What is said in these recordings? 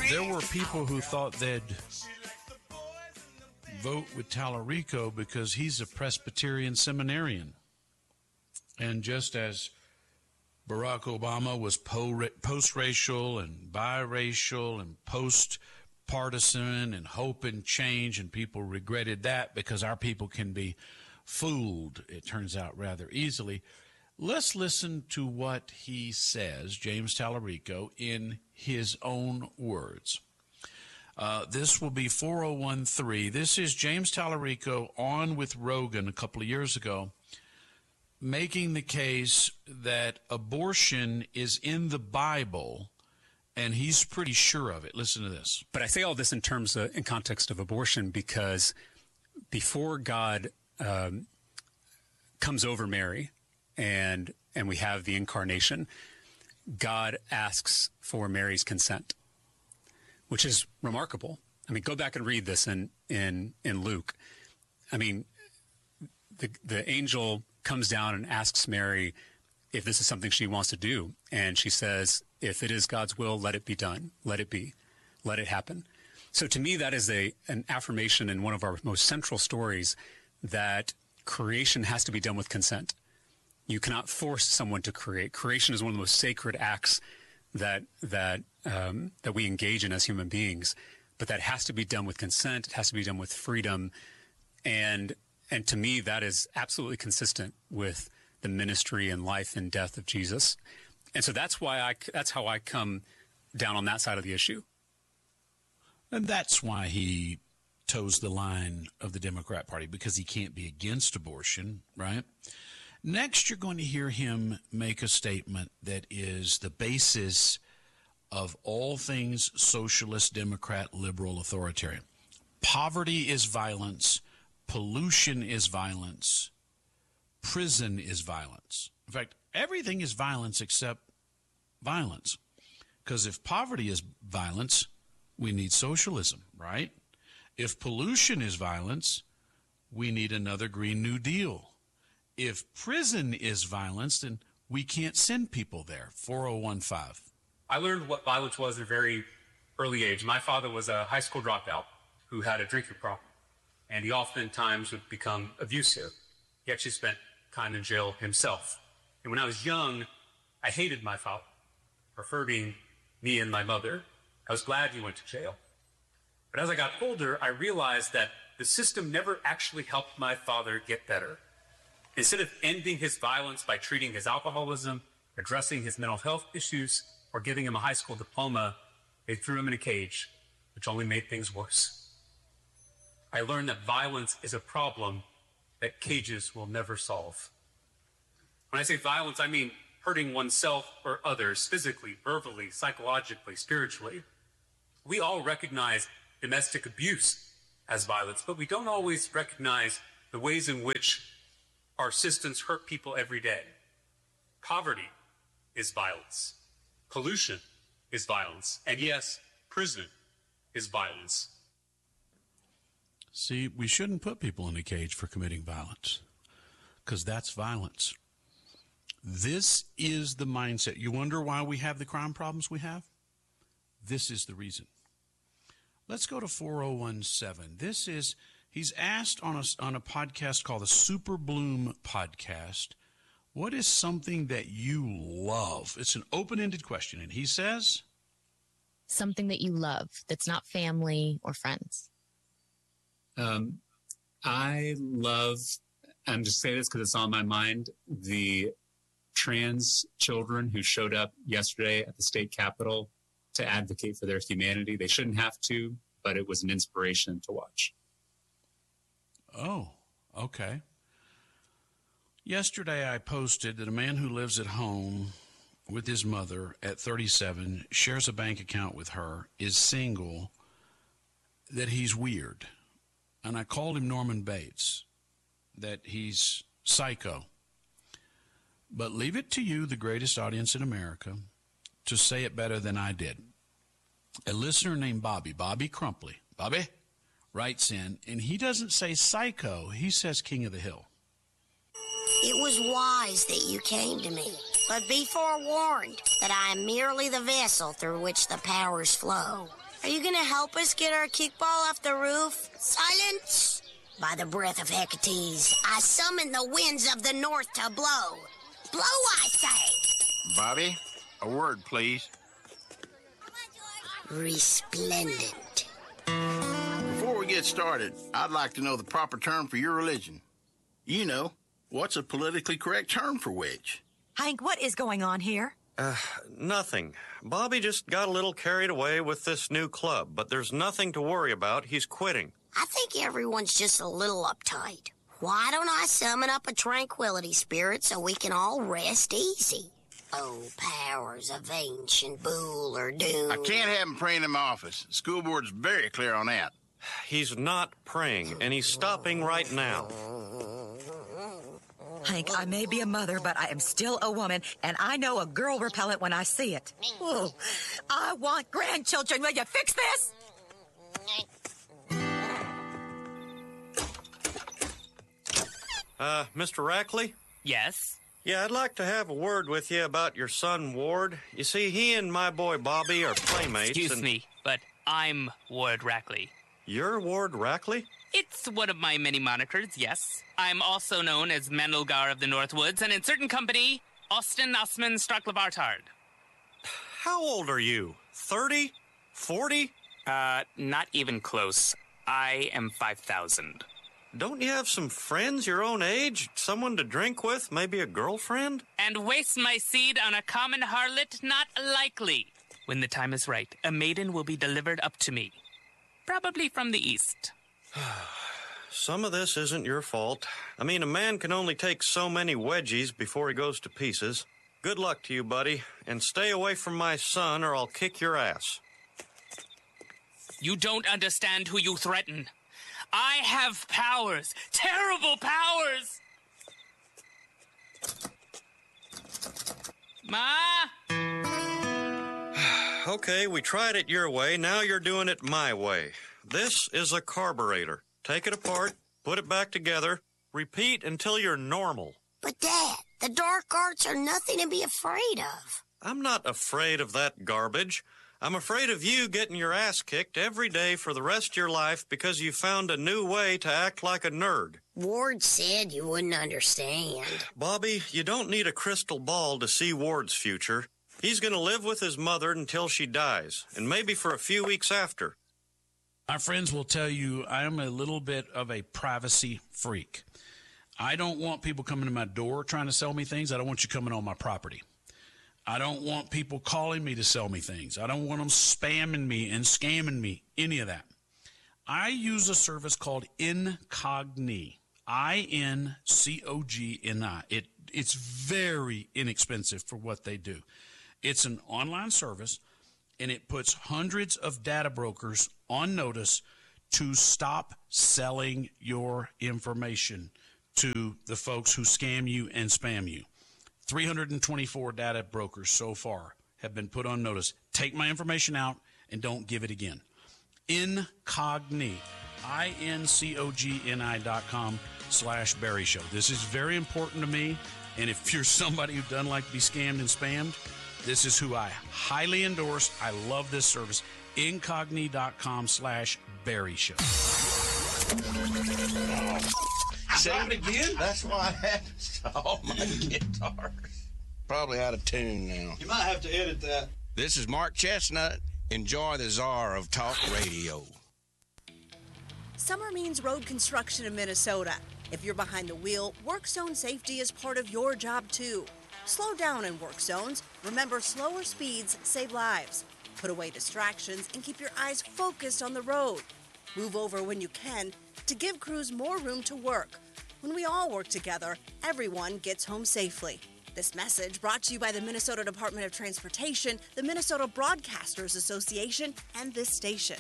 There were people who thought they'd vote with Tallarico because he's a Presbyterian seminarian. And just as Barack Obama was post-racial and biracial and post-partisan and hope and change, and people regretted that because our people can be fooled, it turns out, rather easily. Let's listen to what he says, James Tallarico, in his own words. This will be 4013. This is James Tallarico on with Rogan a couple of years ago, making the case that abortion is in the Bible, and he's pretty sure of it. Listen to this. But I say all this in terms of, in context of abortion, because before God comes over Mary and we have the incarnation, God asks for Mary's consent, which is remarkable. I mean, go back and read this in Luke. I mean, the angel comes down and asks Mary if this is something she wants to do. And she says, if it is God's will, let it be done. Let it be. Let it happen. So to me, that is an affirmation in one of our most central stories that creation has to be done with consent. You cannot force someone to create. Creation is one of the most sacred acts that we engage in as human beings, but that has to be done with consent. It has to be done with freedom. And to me, that is absolutely consistent with the ministry and life and death of Jesus. And so that's how I come down on that side of the issue. And that's why he toes the line of the Democrat Party, because he can't be against abortion, right? Next, you're going to hear him make a statement that is the basis of all things socialist, Democrat, liberal, authoritarian. Poverty is violence. Pollution is violence. Prison is violence. In fact, everything is violence except violence. Because if poverty is violence, we need socialism, right? If pollution is violence, we need another Green New Deal. If prison is violence, then we can't send people there. 4015. I learned what violence was at a very early age. My father was a high school dropout who had a drinking problem, and he oftentimes would become abusive. He actually spent time in jail himself. And when I was young, I hated my father for hurting me and my mother. I was glad he went to jail. But as I got older, I realized that the system never actually helped my father get better. Instead of ending his violence by treating his alcoholism, addressing his mental health issues, or giving him a high school diploma, they threw him in a cage, which only made things worse. I learned that violence is a problem that cages will never solve. When I say violence, I mean hurting oneself or others physically, verbally, psychologically, spiritually. We all recognize domestic abuse as violence, but we don't always recognize the ways in which our systems hurt people every day. Poverty is violence. Pollution is violence. And yes, prison is violence. See, we shouldn't put people in a cage for committing violence, because that's violence. This is the mindset. You wonder why we have the crime problems we have? This is the reason. Let's go to 4017. He's asked on a podcast called the Super Bloom Podcast, what is something that you love? It's an open-ended question, and he says? Something that you love that's not family or friends. I love, I'm just saying this because it's on my mind, the trans children who showed up yesterday at the state capitol to advocate for their humanity. They shouldn't have to, but it was an inspiration to watch. Oh, okay. Yesterday I posted that a man who lives at home with his mother at 37, shares a bank account with her, is single, that he's weird. And I called him Norman Bates, that he's psycho. But leave it to you, the greatest audience in America, to say it better than I did. A listener named Bobby Crumpley, Bobby, writes in, and he doesn't say psycho, he says king of the hill. It was wise that you came to me, but be forewarned that I am merely the vessel through which the powers flow. Are you gonna help us get our kickball off the roof? Silence! By the breath of Hecates, I summon the winds of the north to blow. Blow, I say! Bobby, a word, please. Resplendent. Before we get started, I'd like to know the proper term for your religion. You know, what's a politically correct term for wedge? Hank, what is going on here? Nothing. Bobby just got a little carried away with this new club, but there's nothing to worry about. He's quitting. I think everyone's just a little uptight. Why don't I summon up a tranquility spirit so we can all rest easy? Oh, powers of ancient Bool or Doom. I can't have him praying in my office. The school board's very clear on that. He's not praying, and he's stopping right now. Hank, I may be a mother, but I am still a woman, and I know a girl repellent when I see it. Oh, I want grandchildren. Will you fix this? Mr. Rackley? Yes? Yeah, I'd like to have a word with you about your son, Ward. You see, he and my boy Bobby are playmates. Excuse me, but I'm Ward Rackley. You're Ward Rackley? It's one of my many monikers, yes. I'm also known as Menelgar of the Northwoods, and in certain company, Austin Osman Straklabartard. How old are you? 30? 40? Not even close. I am 5,000. Don't you have some friends your own age? Someone to drink with? Maybe a girlfriend? And waste my seed on a common harlot? Not likely. When the time is right, a maiden will be delivered up to me. Probably from the east. Some of this isn't your fault. I mean, a man can only take so many wedgies before he goes to pieces. Good luck to you, buddy, and stay away from my son or I'll kick your ass. You don't understand who you threaten. I have powers, terrible powers! Ma? Okay, we tried it your way, now you're doing it my way. This is a carburetor. Take it apart, put it back together, repeat until you're normal. But, Dad, the dark arts are nothing to be afraid of. I'm not afraid of that garbage. I'm afraid of you getting your ass kicked every day for the rest of your life because you found a new way to act like a nerd. Ward said you wouldn't understand. Bobby, you don't need a crystal ball to see Ward's future. He's going to live with his mother until she dies, and maybe for a few weeks after. My friends will tell you I am a little bit of a privacy freak. I don't want people coming to my door trying to sell me things. I don't want you coming on my property. I don't want people calling me to sell me things. I don't want them spamming me and scamming me, any of that. I use a service called Incogni, I-N-C-O-G-N-I. It's very inexpensive for what they do. It's an online service, and it puts hundreds of data brokers on notice to stop selling your information to the folks who scam you and spam you. 324 data brokers so far have been put on notice. Take my information out and don't give it again. Incogni, INCOGNI.com/Barry Show. This is very important to me. And if you're somebody who doesn't like to be scammed and spammed, this is who I highly endorse. I love this service. Incogni.com/Barry Show. Say it again? That's why I had to stall my guitar. Probably out of tune now. You might have to edit that. This is Mark Chestnut. Enjoy the czar of talk radio. Summer means road construction in Minnesota. If you're behind the wheel, work zone safety is part of your job too. Slow down in work zones. Remember, slower speeds save lives. Put away distractions and keep your eyes focused on the road. Move over when you can to give crews more room to work. When we all work together, everyone gets home safely. This message brought to you by the Minnesota Department of Transportation, the Minnesota Broadcasters Association, and this station.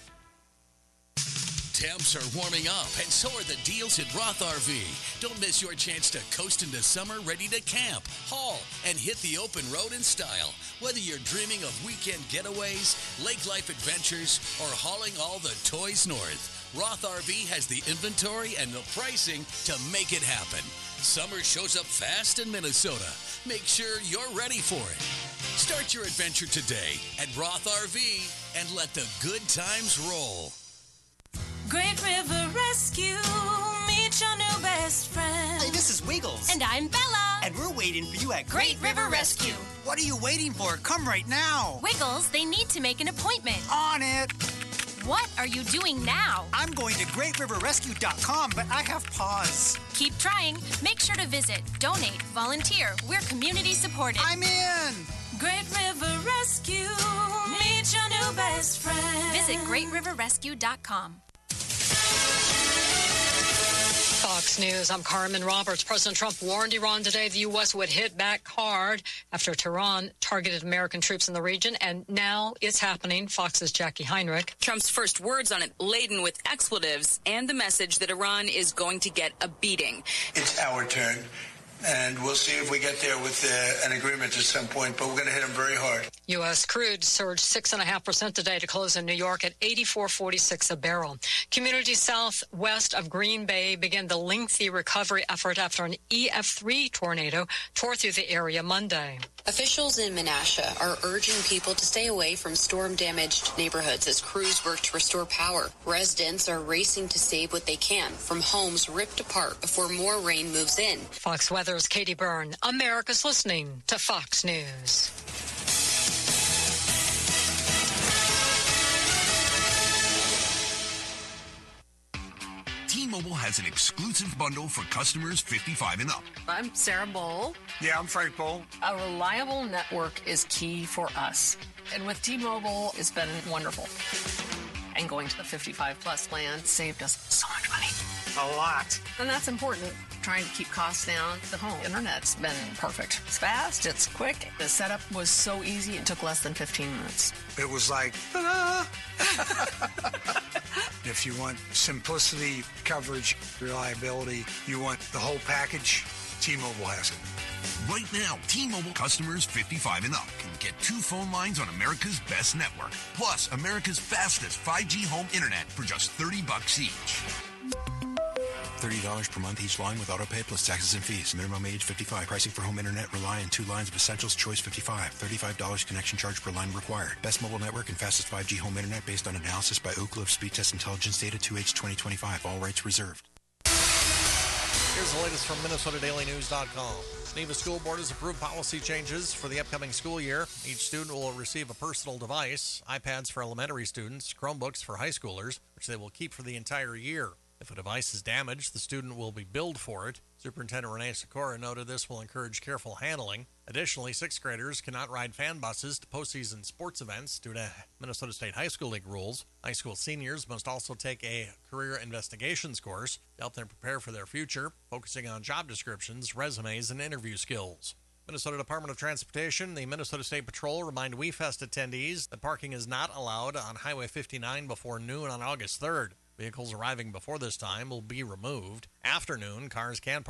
Temps are warming up, and so are the deals at Roth RV. Don't miss your chance to coast into summer ready to camp, haul, and hit the open road in style. Whether you're dreaming of weekend getaways, lake life adventures, or hauling all the toys north, Roth RV has the inventory and the pricing to make it happen. Summer shows up fast in Minnesota. Make sure you're ready for it. Start your adventure today at Roth RV and let the good times roll. Great River Rescue, meet your new best friend. Hey, this is Wiggles. And I'm Bella. And we're waiting for you at Great River Rescue. What are you waiting for? Come right now. Wiggles, they need to make an appointment. On it. What are you doing now? I'm going to GreatRiverRescue.com, but I have pause. Keep trying. Make sure to visit, donate, volunteer. We're community supported. I'm in. Great River Rescue, meet your new best friend. Visit GreatRiverRescue.com. Fox News, I'm Carmen Roberts. President Trump warned Iran today the U.S. would hit back hard after Tehran targeted American troops in the region, and now it's happening. Fox's Jackie Heinrich. Trump's first words on it laden with expletives and the message that Iran is going to get a beating. It's our turn, and we'll see if we get there with an agreement at some point, but we're going to hit them very hard. U.S. crude surged 6.5% today to close in New York at $84.46 a barrel. Communities southwest of Green Bay began the lengthy recovery effort after an EF3 tornado tore through the area Monday. Officials in Menasha are urging people to stay away from storm-damaged neighborhoods as crews work to restore power. Residents are racing to save what they can from homes ripped apart before more rain moves in. Fox Weather's Katie Byrne. America's listening to Fox News. T-Mobile has an exclusive bundle for customers 55 and up. I'm Sarah Bowl. Yeah, I'm Frank Bowl. A reliable network is key for us. And with T-Mobile, it's been wonderful. And going to the 55-plus plan saved us so much money. A lot. And that's important. Trying to keep costs down. The home internet's been perfect. It's fast, it's quick. The setup was so easy, it took less than 15 minutes. It was like, ta-da! If you want simplicity, coverage, reliability, you want the whole package, T-Mobile has it. Right now, T-Mobile customers 55 and up can get 2 phone lines on America's best network, plus America's fastest 5G home internet for just $30 each. $30 per month each line with autopay plus taxes and fees. Minimum age 55. Pricing for home internet rely on 2 lines of Essentials Choice 55. $35 connection charge per line required. Best mobile network and fastest 5G home internet based on analysis by Ookla of Speed Test Intelligence Data 2H 2025. All rights reserved. Here's the latest from MinnesotaDailyNews.com. Geneva School Board has approved policy changes for the upcoming school year. Each student will receive a personal device, iPads for elementary students, Chromebooks for high schoolers, which they will keep for the entire year. If a device is damaged, the student will be billed for it. Superintendent Renee Sikora noted this will encourage careful handling. Additionally, 6th graders cannot ride fan buses to postseason sports events due to Minnesota State High School League rules. High school seniors must also take a career investigations course to help them prepare for their future, focusing on job descriptions, resumes, and interview skills. Minnesota Department of Transportation, the Minnesota State Patrol remind WeFest attendees that parking is not allowed on Highway 59 before noon on August 3rd. Vehicles arriving before this time will be removed. After noon, cars can park